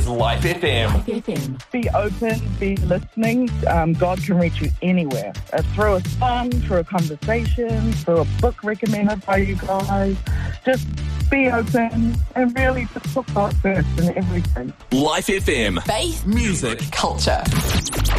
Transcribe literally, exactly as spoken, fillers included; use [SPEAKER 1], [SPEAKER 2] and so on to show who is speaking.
[SPEAKER 1] is Life F M.
[SPEAKER 2] Life F M.
[SPEAKER 3] Be open, be listening. Um, God can reach you anywhere. Uh, through a song, through a conversation, through a book recommended by you guys. Just be open and really just put God first in everything.
[SPEAKER 1] Life F M.
[SPEAKER 2] Faith,
[SPEAKER 1] music,
[SPEAKER 2] culture.